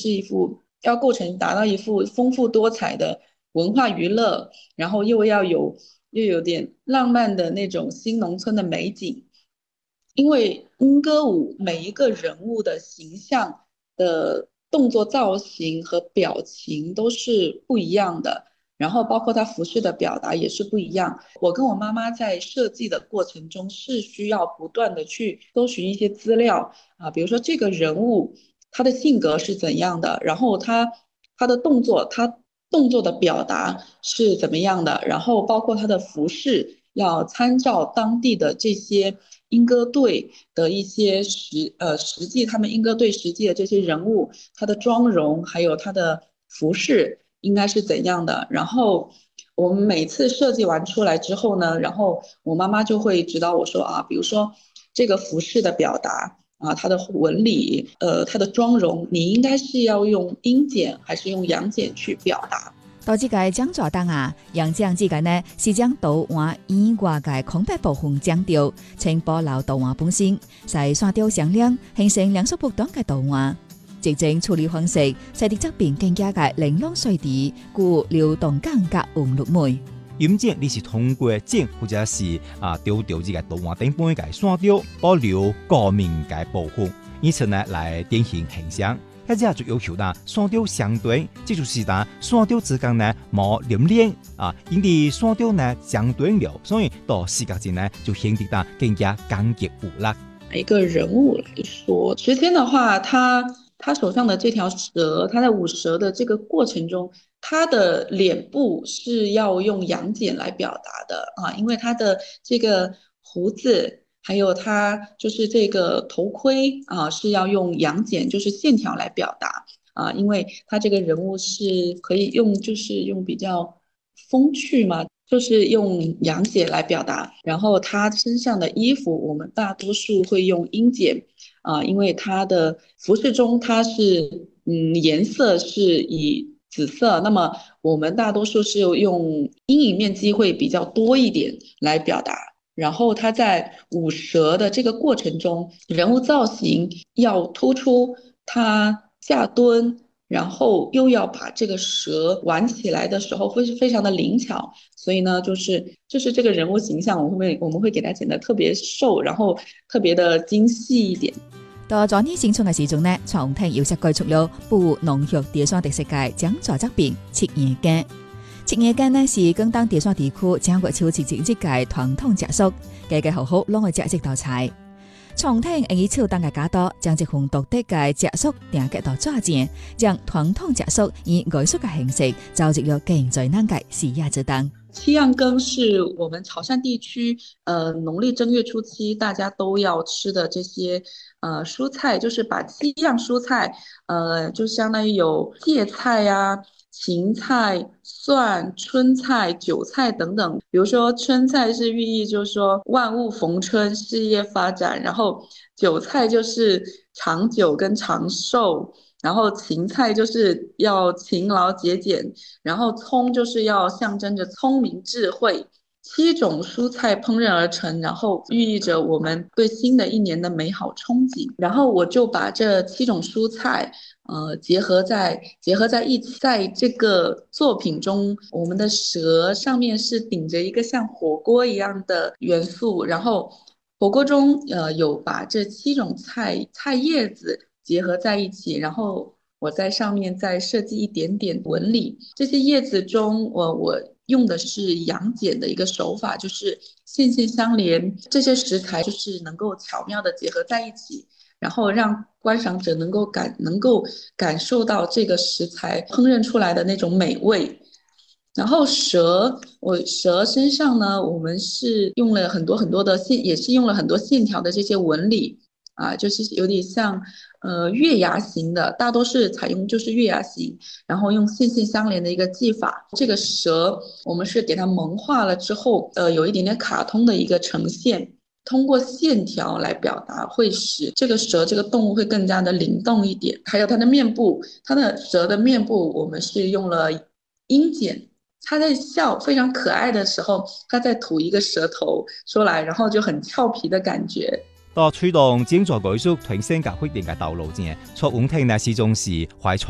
是一幅要构成达到一幅丰富多彩的文化娱乐，然后又有点浪漫的那种新农村的美景。因为莺歌舞每一个人物的形象的动作造型和表情都是不一样的，然后包括他服饰的表达也是不一样。我跟我妈妈在设计的过程中是需要不断的去搜寻一些资料啊，比如说这个人物他的性格是怎样的，然后他的动作，他动作的表达是怎么样的，然后包括他的服饰要参照当地的这些莺歌队的一些实际他们莺歌队实际的这些人物，他的妆容还有他的服饰应该是怎样的。然后我们每次设计完出来之后呢，然后我妈妈就会指导我说啊，比如说这个服饰的表达。啊，它的纹理，它的妆容，你应该是要用阴剪还是用阳剪去表达？ 到这个讲座档啊，杨将这个呢是将图画以外的空白部分剪掉，请保留图画本身，使线条相连，形成两色不同的图画。这种处理方式，使得作品更加的玲珑水滴，具流动感和纹路美。 阴剪你是通过剪或者是丢掉这个图画顶边的线条，保留高明的部分，以此呢来典型形象。那这就要求呢线条相对，这就是呢线条之间呢无连连因为线条呢相对了，所以到视觉上呢就显得呢更加刚劲有力。 一个人物来说，时间的话，他手上的这条蛇，他在舞蛇的这个过程中，他的脸部是要用阳翦来表达的啊，因为他的这个胡子，还有他就是这个头盔啊，是要用阳翦，就是线条来表达啊，因为他这个人物是可以用，就是用比较风趣嘛。就是用阳翦来表达，然后他身上的衣服，我们大多数会用阴剪因为他的服饰中它是颜色是以紫色，那么我们大多数是用阴影面积会比较多一点来表达。然后他在舞蛇的这个过程中，人物造型要突出他下蹲，然后又要把这个蛇玩起来的时候会是非常的灵巧，所以呢，就是这个人物形象，我们会给他剪得特别瘦，然后特别的精细一点。 到昨年新春嘅時鐘呢，重慶又接出了部農學地產特色嘅講座作品《七夜間》。七夜間呢是廣東地產地區整個超市整隻嘅傳統習俗，嘅好好攞去食一道菜。重慶以超當嘅假多，將這項獨特嘅習俗定格到抓正，將傳統習俗以藝術嘅形式造就了更最難嘅喜亞之當。 七樣羹是我們潮汕地區農曆正月初七大家都要吃的這些蔬菜，就是把7樣蔬菜就相當於有芥菜啊、芹菜、蒜、春菜、韭菜等等。比如說春菜是寓意就是說萬物逢春、事業發展，然後韭菜就是長久跟長壽，然後芹菜就是要勤勞節儉，然後蔥就是要象徵着聰明智慧。7種蔬菜烹飪而成，然後寓意着我們對新的一年的美好憧憬。然後我就把這7種蔬菜結合在一起，在這個作品中，我們的蛇上面是頂着一個像火鍋一樣的元素，然後火鍋中有把這7種菜葉子結合在一起，然後我在上面再設計一點點紋理。這些葉子中我用的是陽剪的一個手法，就是線線相連，這些食材就是能夠巧妙的結合在一起，然後讓觀賞者能夠感受到這個食材烹飪出來的那種美味。然後蛇身上呢，我們是用了很多的線，也是用了很多線條的這些紋理就是有點像月牙形的，大多是採用就是月牙形，然後用線線相連的一個技法。這個蛇我們是給它萌化了之後有一點點卡通的一個呈現，通過線條來表達，會使這個蛇這個動物會更加的靈動一點。還有它的面部，它的蛇的面部我們是用了陰剪，它在笑非常可愛的時候，它在吐一個舌頭出來，然後就很俏皮的感覺。 到推動整座藝術提升教育嘅道路上，錯誤聽呢始終是懷揣